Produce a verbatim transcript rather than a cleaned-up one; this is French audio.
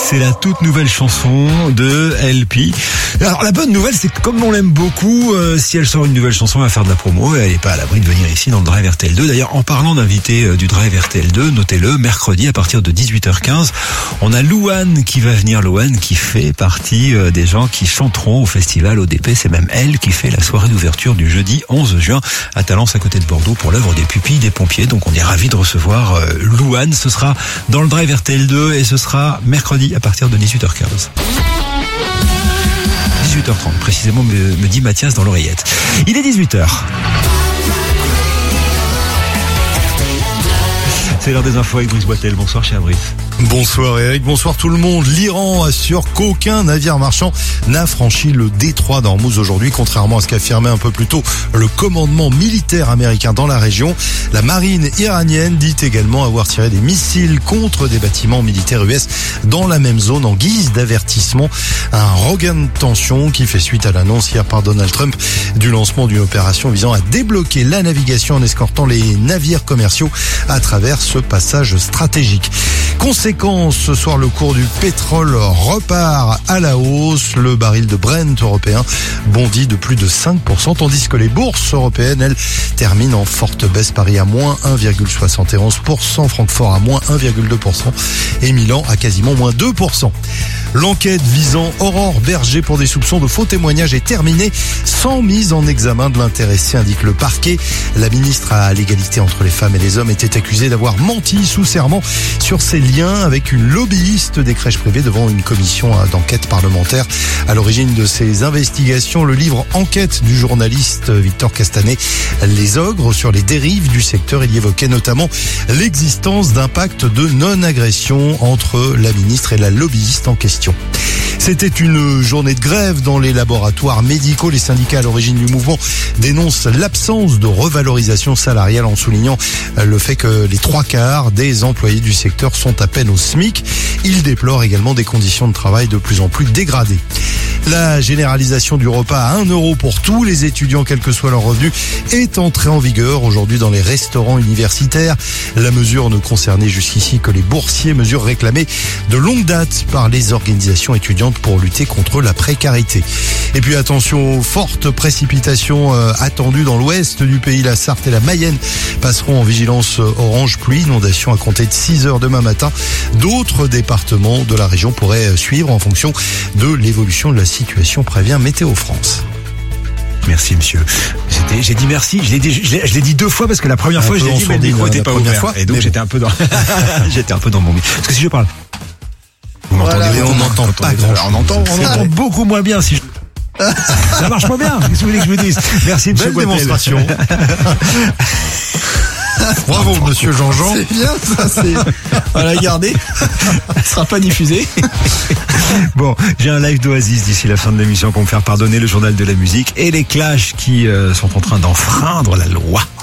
C'est la toute nouvelle chanson de L P. Alors la bonne nouvelle, c'est que comme on l'aime beaucoup, euh, si elle sort une nouvelle chanson, elle va faire de la promo et elle n'est pas à l'abri de venir ici dans le Drive R T L deux. D'ailleurs, en parlant d'invité euh, du Drive R T L deux, notez-le, mercredi à partir de dix-huit heures quinze, on a Louane qui va venir. Louane qui fait partie euh, des gens qui chanteront au festival O D P. C'est même elle qui fait la soirée d'ouverture du jeudi onze juin à Talence à côté de Bordeaux pour l'œuvre des pupilles des pompiers. Donc on est ravis de recevoir euh, Louane. Ce sera dans le Drive R T L deux et ce sera mercredi à partir de dix-huit heures quinze. dix-huit heures trente précisément, me, me dit Mathias dans l'oreillette. Il est dix-huit heures. C'est l'heure des infos avec Brice Boitel. Bonsoir cher Brice. Bonsoir Eric, bonsoir tout le monde. L'Iran assure qu'aucun navire marchand n'a franchi le détroit d'Ormuz aujourd'hui, contrairement à ce qu'affirmait un peu plus tôt le commandement militaire américain dans la région. La marine iranienne dit également avoir tiré des missiles contre des bâtiments militaires U S dans la même zone en guise d'avertissement. Un regain de tension qui fait suite à l'annonce hier par Donald Trump du lancement d'une opération visant à débloquer la navigation en escortant les navires commerciaux à travers ce passage stratégique. Conséquence, ce soir, le cours du pétrole repart à la hausse. Le baril de Brent européen bondit de plus de cinq pour cent, tandis que les bourses européennes, elles, terminent en forte baisse. Paris à moins un virgule soixante et onze pour cent, Francfort à moins un virgule deux pour cent et Milan à quasiment moins deux pour cent. L'enquête visant Aurore Berger pour des soupçons de faux témoignages est terminée sans mise en examen de l'intéressé, indique le parquet. La ministre à l'égalité entre les femmes et les hommes était accusée d'avoir menti sous serment sur ses liens avec une lobbyiste des crèches privées devant une commission d'enquête parlementaire. À l'origine de ces investigations, le livre Enquête du journaliste Victor Castanet, Les ogres, sur les dérives du secteur. Il y évoquait notamment l'existence d'un pacte de non-agression entre la ministre et la lobbyiste en question. C'était une journée de grève dans les laboratoires médicaux. Les syndicats à l'origine du mouvement dénoncent l'absence de revalorisation salariale en soulignant le fait que les trois quarts des employés du secteur sont à peine au SMIC. Ils déplorent également des conditions de travail de plus en plus dégradées. La généralisation du repas à un euro pour tous les étudiants, quel que soit leur revenu, est entrée en vigueur aujourd'hui dans les restaurants universitaires. La mesure ne concernait jusqu'ici que les boursiers, mesure réclamée de longue date par les organisations étudiantes pour lutter contre la précarité. Et puis attention aux fortes précipitations euh, attendues dans l'ouest du pays. La Sarthe et la Mayenne passeront en vigilance orange pluie, inondation à compter de six heures demain matin. D'autres départements de la région pourraient suivre en fonction de l'évolution de la situation, prévient Météo France. Merci monsieur. C'était, j'ai dit merci, je l'ai dit, je l'ai, je l'ai dit deux fois parce que la première un fois je l'ai dit mais le micro n'était pas ouvert fois, et donc j'étais bon. un peu dans j'étais un peu dans mon micro. Parce que si je parle, vous voilà, m'entendez, on n'entend pas grand chose. On entend, on entend beaucoup moins bien si je... Ça marche pas bien. Qu'est-ce que vous voulez que je vous dise? Merci monsieur Belle démonstration. Bravo monsieur Jean-Jean. C'est bien ça, c'est... On l'a gardé. Elle sera pas diffusée. Bon, j'ai un live d'Oasis d'ici la fin de l'émission pour me faire pardonner, le journal de la musique et les Clash qui euh, sont en train d'enfreindre la loi.